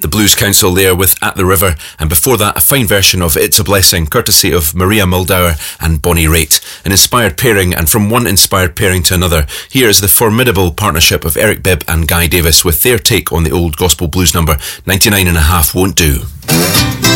the Blues Council there with At the River, and before that a fine version of It's a Blessing, courtesy of Maria Muldaur and Bonnie Raitt. An inspired pairing, and from one inspired pairing to another, here is the formidable partnership of Eric Bibb and Guy Davis with their take on the old gospel blues number 99 and a Half Won't Do.